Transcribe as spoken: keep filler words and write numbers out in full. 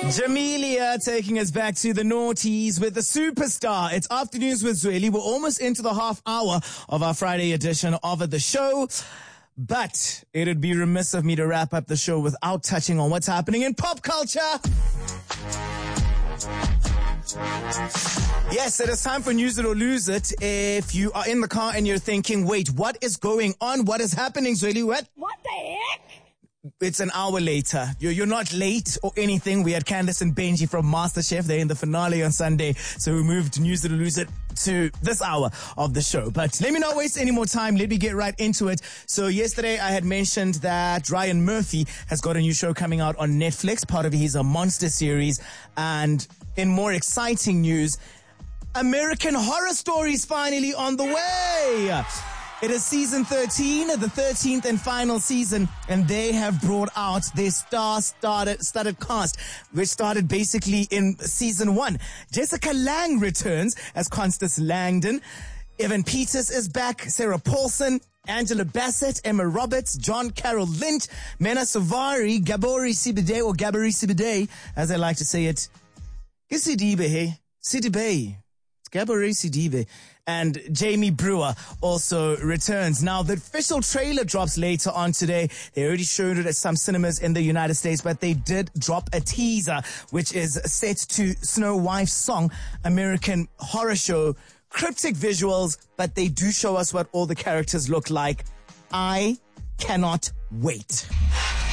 Jamelia taking us back to the noughties with the superstar. It's Afternoons with Zweli. We're almost into the half hour of our Friday edition of the show. But it'd be remiss of me to wrap up the show without touching on what's happening in pop culture. Yes, it is time for News It or Lose It. If you are in the car and you're thinking, wait, what is going on? What is happening, Zweli? What? What the heck? It's an hour later. You're, you're not late or anything. We had Candice and Benji from MasterChef. They're in the finale on Sunday. So we moved News It or Lose It to this hour of the show. But let me not waste any more time. Let me get right into it. So yesterday I had mentioned that Ryan Murphy has got a new show coming out on Netflix, part of his Monster series. And in more exciting news, American Horror Story is finally on the way. It is season thirteen, the thirteenth and final season, and they have brought out their star-studded studded cast, which started basically in season one. Jessica Lange returns as Constance Langdon. Evan Peters is back. Sarah Paulson, Angela Bassett, Emma Roberts, John Carroll Lynch, Mena Savari, Gabori Sibide, or Gabori Sibide, as I like to say it. Isidibe, hey? Sidibe. Gabori Sidibe. And Jamie Brewer also returns. Now, the official trailer drops later on today. They already showed it at some cinemas in the United States, but they did drop a teaser, which is set to Snow Wife's song, American Horror Show. Cryptic visuals, but they do show us what all the characters look like. I cannot wait.